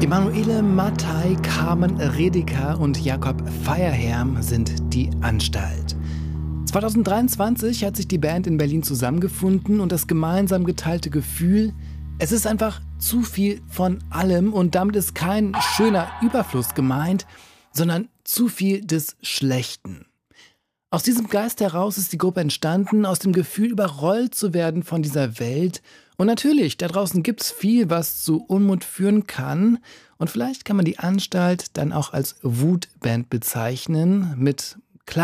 Emanuele Mattei, Carmen Redeker und Jakob Feierherm sind die Anstalt. 2023 hat sich die Band in Berlin zusammengefunden und das gemeinsam geteilte Gefühl, es ist einfach zu viel von allem und damit ist kein schöner Überfluss gemeint, sondern zu viel des Schlechten. Aus diesem Geist heraus ist die Gruppe entstanden, aus dem Gefühl, überrollt zu werden von dieser Welt. Und natürlich, da draußen gibt's viel, was zu Unmut führen kann. Und vielleicht kann man die Anstalt dann auch als Wutband bezeichnen, mit